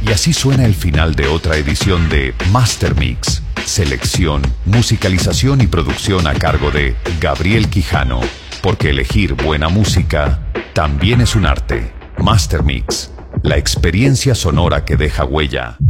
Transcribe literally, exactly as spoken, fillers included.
Y así suena el final de otra edición de Master Mix. Selección, musicalización y producción a cargo de Gabriel Quijano. Porque elegir buena música también es un arte. Master Mix, la experiencia sonora que deja huella.